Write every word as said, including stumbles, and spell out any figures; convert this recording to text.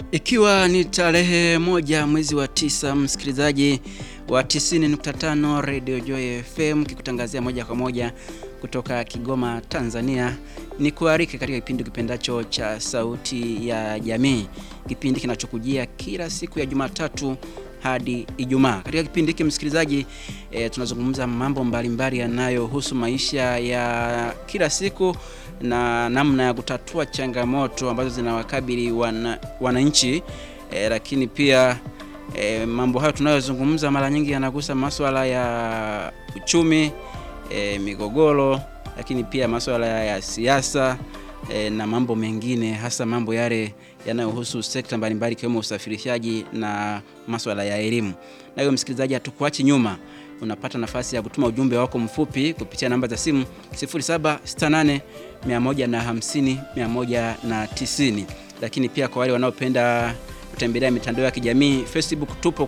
Ikiwa ni tarehe moja mwezi wa tisa, msikilizaji wa tisini nukta tano Radio Joy F M kikutangazia moja kwa moja kutoka Kigoma, Tanzania. Ni kuarike katika kipindi kipendacho cha Sauti ya Jamii. Kipindi kinachokujia kila siku ya Jumatatu hadi Ijumaa. Katika kipindi hiki msikilizaji, e, tunazungumza mambo mbalimbali yanayohusu maisha ya kila siku na namna ya kutatua changamoto ambazo zinawakabili wana, wananchi. E, lakini pia e, mambo hayo tunayozungumza mara nyingi yanagusa masuala ya uchumi, e, migogoro, lakini pia masuala ya siasa e, na mambo mengine, hasa mambo yale yanayohusu sekta mbalimbali kama usafirishaji na masuala ya elimu. Na hiyo msikilizaji, hatukuachi nyuma. Unapata nafasi ya kutuma ujumbe wako mfupi kupitia namba za simu sifuri saba sita nane mia moja na hamsini mia moja na tisini. Lakini pia kwa wale wanaopenda kutembelea mitandao ya kijamii, Facebook tupo